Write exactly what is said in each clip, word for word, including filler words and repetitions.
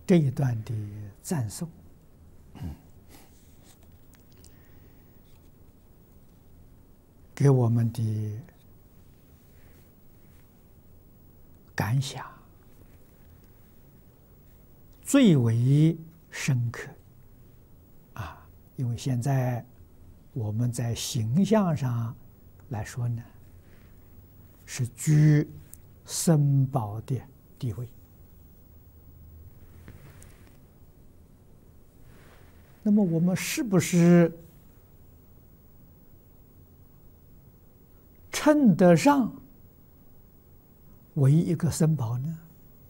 这一段的赞颂，给我们的感想最为深刻啊！因为现在我们在形象上来说呢，是居僧宝的地位。那么我们是不是称得上为一个僧宝呢？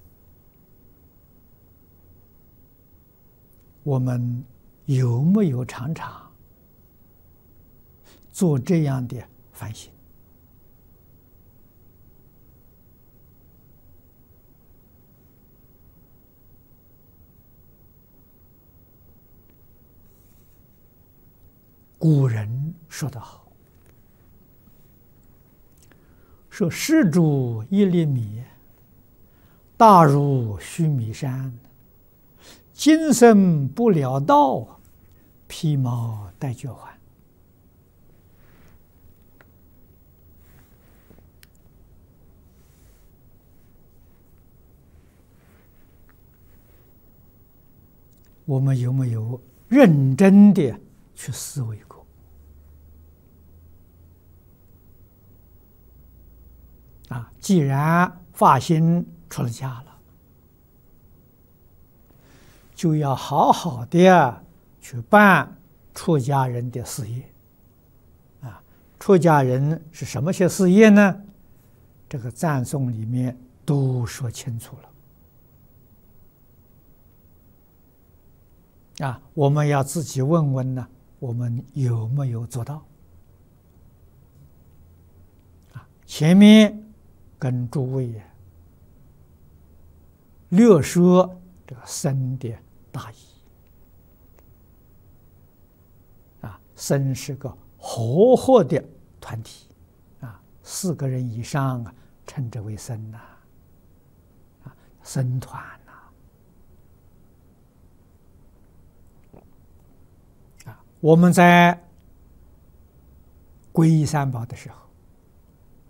我们有没有常常做这样的反省？古人说得好，说施主一粒米，大如须弥山，今生不了道，披毛戴角还。我们有没有认真的去思维过？啊，既然发心出了家了，就要好好的去办出家人的事业。啊，出家人是什么些事业呢？这个赞颂里面都说清楚了。啊，我们要自己问问呢，我们有没有做到？啊，前面跟诸位略说这个僧的大义。啊，僧是个和合的团体，啊，四个人以上啊，称之为僧呐，啊，僧团。我们在皈依三宝的时候，